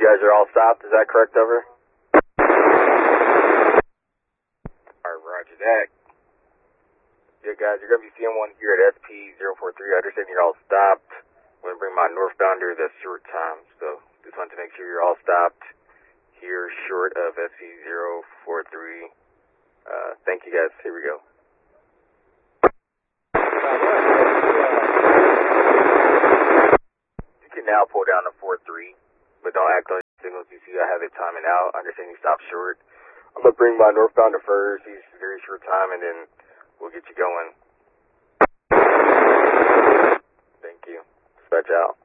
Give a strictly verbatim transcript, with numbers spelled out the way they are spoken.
guys are all stopped, is that correct, over? Alright, roger that. Yeah, guys, you're going to be seeing one here at S P zero four three. I understand you're all stopped. I'm going to bring my northbounder the short time, so just wanted to make sure you're all stopped here short of S P zero four three. Uh, thank you, guys. Here we go. You can now pull down to four three, but don't act like signals you see I have it timing out. I understand you stopped short. I'm going to bring my northbounder first. He's very short time, and then we'll get you going. Thank you. Dispatch out.